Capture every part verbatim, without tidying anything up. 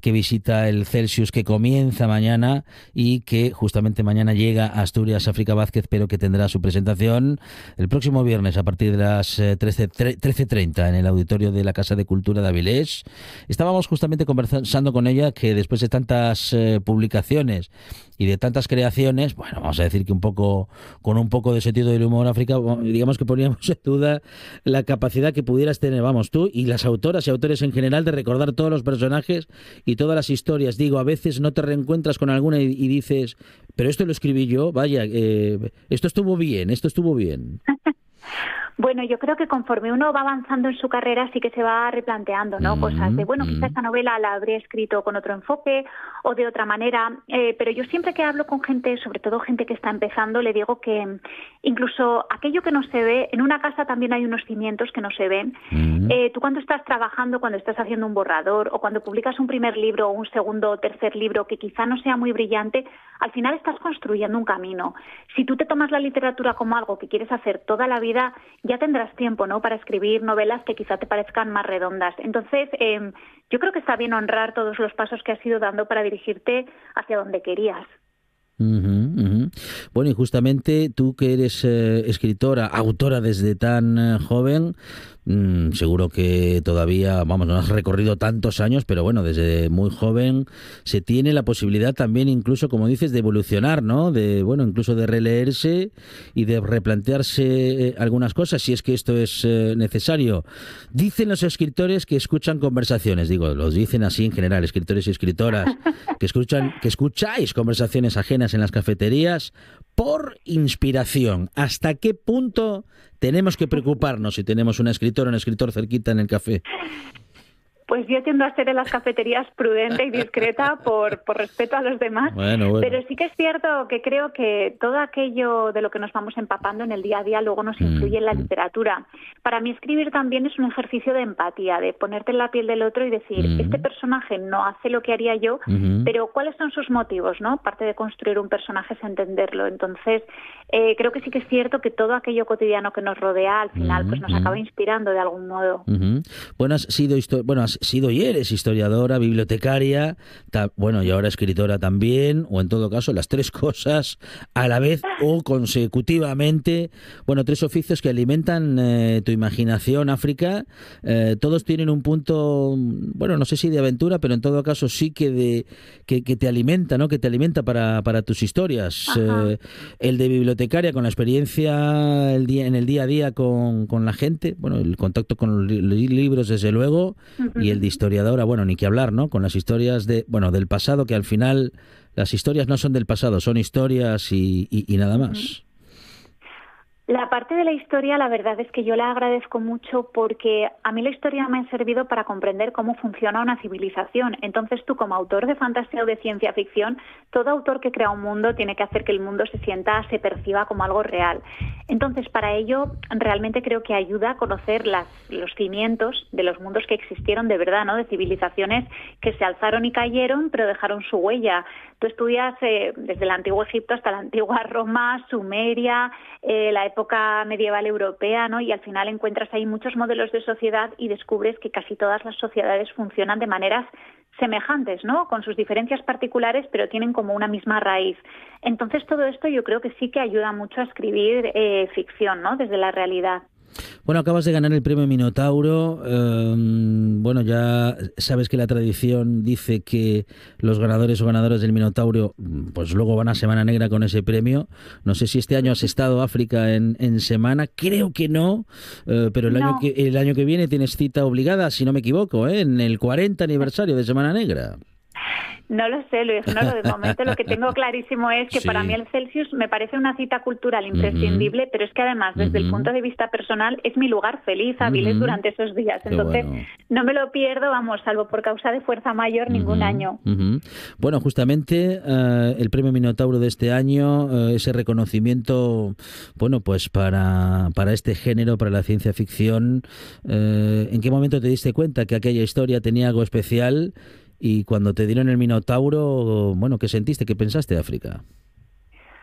que visita el Celsius, que comienza mañana y que justamente mañana llega a Asturias África Vázquez, pero que tendrá su presentación el próximo viernes a partir de las trece treinta en el auditorio de la Casa de Cultura de Avilés. Estábamos justamente conversando con ella que después de tantas eh, publicaciones y de tantas creaciones, bueno, vamos a decir que un poco con un poco de sentido del humor, África, digamos que poníamos en duda la capacidad que pudieras tener, vamos, tú y las autoras y autores en general, de recordar todos los personajes y todas las historias. Digo, a veces no te reencuentras con alguna y, y dices, pero esto lo escribí yo, vaya, eh, esto estuvo bien, esto estuvo bien. Bueno, yo creo que conforme uno va avanzando en su carrera sí que se va replanteando, ¿no? Mm, Cosas de, bueno, mm. quizá esta novela la habría escrito con otro enfoque o de otra manera, eh, pero yo siempre que hablo con gente, sobre todo gente que está empezando, le digo que incluso aquello que no se ve, en una casa también hay unos cimientos que no se ven. Mm. Eh, tú cuando estás trabajando, cuando estás haciendo un borrador o cuando publicas un primer libro o un segundo o tercer libro que quizá no sea muy brillante, al final estás construyendo un camino. Si tú te tomas la literatura como algo que quieres hacer toda la vida, ya tendrás tiempo, ¿no?, para escribir novelas que quizá te parezcan más redondas. Entonces, eh, yo creo que está bien honrar todos los pasos que has ido dando para dirigirte hacia donde querías. Uh-huh, uh-huh. Bueno, y justamente tú que eres eh, escritora, autora desde tan eh, joven, mmm, seguro que todavía, vamos, no has recorrido tantos años, pero bueno, desde muy joven se tiene la posibilidad también, incluso, como dices, de evolucionar, ¿no? De, bueno, incluso de releerse y de replantearse eh, algunas cosas, si es que esto es eh, necesario. Dicen los escritores que escuchan conversaciones, digo, los dicen así en general, escritores y escritoras, que escuchan, que escucháis conversaciones ajenas en las cafeterías por inspiración. ¿Hasta qué punto tenemos que preocuparnos si tenemos una escritora o un escritor cerquita en el café? Pues yo tiendo a ser en las cafeterías prudente y discreta por, por respeto a los demás, bueno, bueno. Pero sí que es cierto que creo que todo aquello de lo que nos vamos empapando en el día a día luego nos influye mm. en la literatura. Para mí escribir también es un ejercicio de empatía, de ponerte en la piel del otro y decir, mm. este personaje no hace lo que haría yo, mm-hmm. pero ¿cuáles son sus motivos, no? Parte de construir un personaje es entenderlo. Entonces, eh, creo que sí que es cierto que todo aquello cotidiano que nos rodea al final mm-hmm. pues nos acaba inspirando de algún modo. Mm-hmm. Bueno, has sido histo- bueno, has sido y eres historiadora, bibliotecaria, ta, bueno, y ahora escritora también, o en todo caso las tres cosas a la vez o consecutivamente. Bueno, tres oficios que alimentan eh, tu imaginación, África. Eh, todos tienen un punto, bueno, no sé si de aventura, pero en todo caso sí que de que, que te alimenta, ¿no? Que te alimenta para, para tus historias. Eh, el de bibliotecaria con la experiencia el día, en el día a día con, con la gente, bueno, el contacto con los li- libros desde luego, uh-huh. y el de historiadora, bueno, ni que hablar, ¿no? Con las historias de, bueno, del pasado, que al final las historias no son del pasado, son historias y, y, y nada más. La parte de la historia, la verdad es que yo la agradezco mucho porque a mí la historia me ha servido para comprender cómo funciona una civilización. Entonces tú, como autor de fantasía o de ciencia ficción, todo autor que crea un mundo tiene que hacer que el mundo se sienta, se perciba como algo real. Entonces, para ello, realmente creo que ayuda a conocer las, los cimientos de los mundos que existieron de verdad, ¿no? De civilizaciones que se alzaron y cayeron, pero dejaron su huella. Tú estudias eh, desde el antiguo Egipto hasta la antigua Roma, Sumeria, eh, la época medieval europea, ¿no? Y al final encuentras ahí muchos modelos de sociedad y descubres que casi todas las sociedades funcionan de maneras semejantes, ¿no? Con sus diferencias particulares, pero tienen como una misma raíz. Entonces todo esto yo creo que sí que ayuda mucho a escribir eh, ficción, ¿no? Desde la realidad. Bueno, acabas de ganar el premio Minotauro. Eh, bueno, ya sabes que la tradición dice que los ganadores o ganadoras del Minotauro pues luego van a Semana Negra con ese premio. No sé si este año has estado, África, en, en Semana. Creo que no, eh, pero el, no. año que, el año que viene tienes cita obligada, si no me equivoco, ¿eh? En el cuarenta aniversario de Semana Negra. No lo sé, lo ignoro. De momento lo que tengo clarísimo es que sí. Para mí el Celsius me parece una cita cultural imprescindible, uh-huh. pero es que además, desde uh-huh. el punto de vista personal, es mi lugar feliz, Avilés, uh-huh. durante esos días. Qué Entonces, bueno. no me lo pierdo, vamos, salvo por causa de fuerza mayor, uh-huh. ningún año. Uh-huh. Bueno, justamente uh, el premio Minotauro de este año, uh, ese reconocimiento, bueno, pues para, para este género, para la ciencia ficción, uh, ¿en qué momento te diste cuenta que aquella historia tenía algo especial? Y cuando te dieron el Minotauro, bueno, ¿qué sentiste? ¿Qué pensaste, África?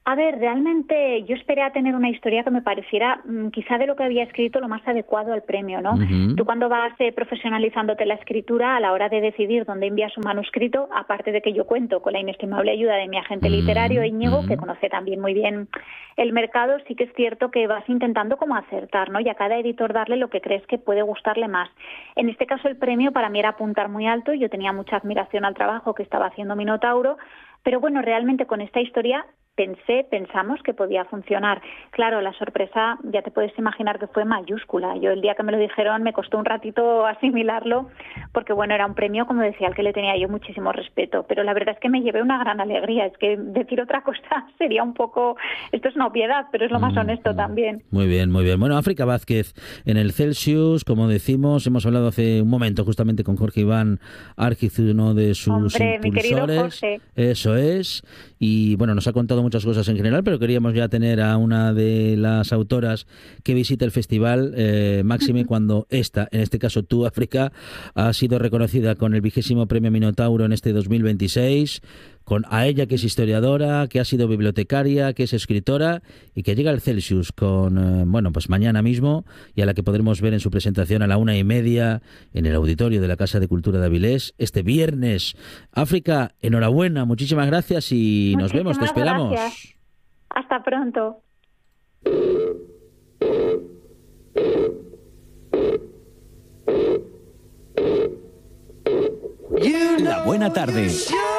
A ver, realmente yo esperé a tener una historia que me pareciera mmm, quizá de lo que había escrito lo más adecuado al premio, ¿no? Uh-huh. Tú cuando vas eh, profesionalizándote la escritura, a la hora de decidir dónde envías un manuscrito, aparte de que yo cuento con la inestimable ayuda de mi agente uh-huh. literario, Íñigo, uh-huh. que conoce también muy bien el mercado, sí que es cierto que vas intentando como acertar, ¿no? Y a cada editor darle lo que crees que puede gustarle más. En este caso el premio para mí era apuntar muy alto, yo tenía mucha admiración al trabajo que estaba haciendo Minotauro, pero bueno, realmente con esta historia pensé, pensamos que podía funcionar. Claro, la sorpresa ya te puedes imaginar que fue mayúscula. Yo el día que me lo dijeron me costó un ratito asimilarlo porque, bueno, era un premio, como decía, al que le tenía yo muchísimo respeto. Pero la verdad es que me llevé una gran alegría. Es que decir otra cosa sería un poco... Esto es una obviedad, pero es lo más honesto mm, también. Muy bien, muy bien. Bueno, África Vázquez en el Celsius, como decimos, hemos hablado hace un momento justamente con Jorge Iván Árgiz, uno de sus Hombre, impulsores. Mi querido Jorge. Eso es. Y, bueno, nos ha contado muchas cosas en general, pero queríamos ya tener a una de las autoras que visita el festival, eh, máxime uh-huh. cuando esta, en este caso tú, África, ha sido reconocida con el vigésimo premio Minotauro en este dos mil veintiséis, con a ella que es historiadora, que ha sido bibliotecaria, que es escritora y que llega al Celsius con, eh, bueno, pues mañana mismo, y a la que podremos ver en su presentación a la una y media en el auditorio de la Casa de Cultura de Avilés este viernes. África, enhorabuena, muchísimas gracias y muchísimas nos vemos, te esperamos. Gracias. Hasta pronto. La buena tarde.